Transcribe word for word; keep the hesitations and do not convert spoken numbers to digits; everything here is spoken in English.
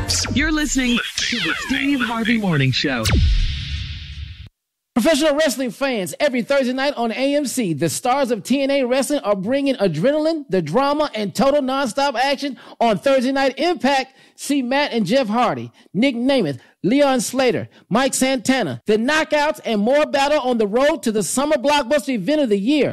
You're listening to the Steve Harvey Morning Show. Professional wrestling fans, every Thursday night on A M C, the stars of T N A Wrestling are bringing adrenaline, the drama, and total nonstop action on Thursday Night Impact. See Matt and Jeff Hardy, Nick Namath, Leon Slater, Mike Santana, the Knockouts, and more battle on the road to the summer blockbuster event of the year.